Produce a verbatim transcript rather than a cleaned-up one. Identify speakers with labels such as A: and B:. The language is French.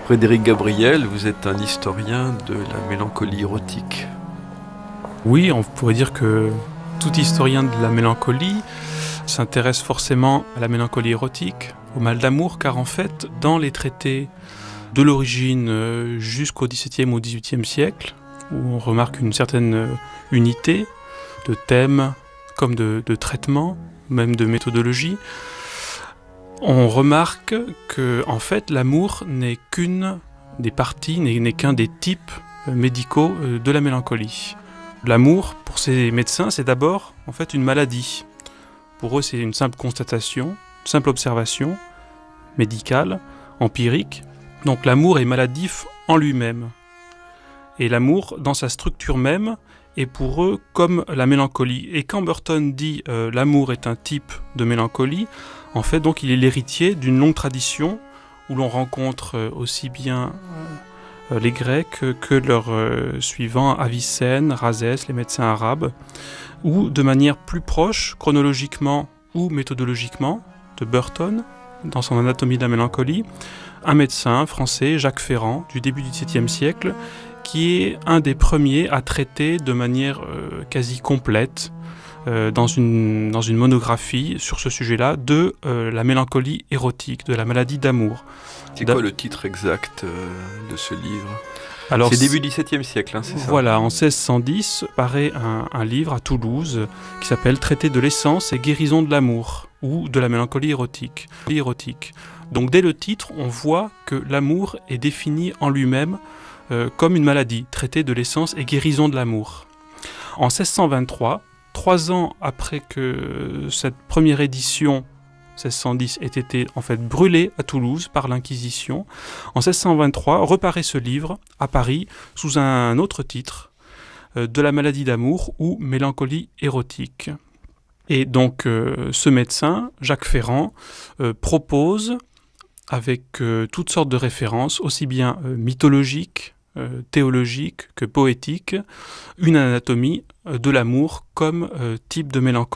A: Frédéric Gabriel, vous êtes un historien de la mélancolie érotique.
B: Oui, on pourrait dire que tout historien de la mélancolie s'intéresse forcément à la mélancolie érotique, au mal d'amour, car en fait, dans les traités de l'origine jusqu'au dix-septième ou dix-huitième siècle, où on remarque une certaine unité de thèmes comme de, de traitements, même de méthodologie, on remarque que en fait, l'amour n'est qu'une des parties, n'est, n'est qu'un des types médicaux de la mélancolie. L'amour, pour ces médecins, c'est d'abord en fait une maladie. Pour eux, c'est une simple constatation, une simple observation médicale, empirique. Donc l'amour est maladif en lui-même. Et l'amour, dans sa structure même, est pour eux comme la mélancolie. Et quand Burton dit euh, l'amour est un type de mélancolie, en fait, donc, il est l'héritier d'une longue tradition où l'on rencontre euh, aussi bien euh, les Grecs que leurs euh, suivants, Avicenne, Rhazès, les médecins arabes, ou de manière plus proche, chronologiquement ou méthodologiquement, de Burton, dans son Anatomie de la mélancolie, un médecin français, Jacques Ferrand, du début du dix-septième siècle, qui est un des premiers à traiter de manière euh, quasi complète, euh, dans, une, dans une monographie sur ce sujet-là, de euh, la mélancolie érotique, de la maladie d'amour.
A: C'est quoi le titre exact euh, de ce livre ?
B: Alors,
A: c'est début dix-septième siècle, hein, c'est ça ?
B: Voilà, en seize cent dix paraît un, un livre à Toulouse qui s'appelle « Traité de l'essence et guérison de l'amour » ou de la mélancolie érotique. érotique. Donc dès le titre, on voit que l'amour est défini en lui-même euh, comme une maladie, traité de l'essence et guérison de l'amour. En seize cent vingt-trois, trois ans après que cette première édition seize cent dix ait été en fait brûlée à Toulouse par l'Inquisition, en seize cent vingt-trois reparaît ce livre à Paris sous un autre titre, euh, de la maladie d'amour ou mélancolie érotique. Et donc euh, ce médecin, Jacques Ferrand, euh, propose avec euh, toutes sortes de références, aussi bien euh, mythologiques, euh, théologiques que poétiques, une anatomie euh, de l'amour comme euh, type de mélancolie.